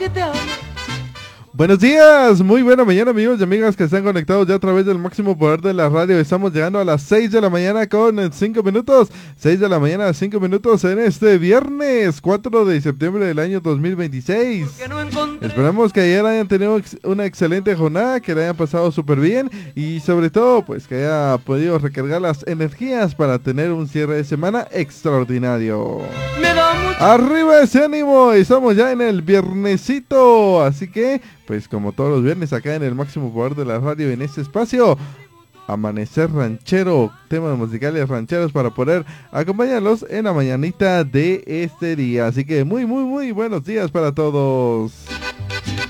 que te amo. Buenos días, muy buena mañana amigos y amigas que están conectados ya a través del máximo poder de la radio. Estamos llegando a las 6 de la mañana con 5 minutos, 6 de la mañana 5 minutos en este viernes 4 de septiembre del año 2026. Esperamos que ayer hayan tenido una excelente jornada, que la hayan pasado súper bien y sobre todo pues que haya podido recargar las energías para tener un cierre de semana extraordinario. Arriba ese ánimo, estamos ya en el viernesito, así que pues como todos los viernes acá en el máximo poder de la radio en este espacio, Amanecer Ranchero, temas musicales rancheros para poder acompañarlos en la mañanita de este día, así que muy buenos días para todos.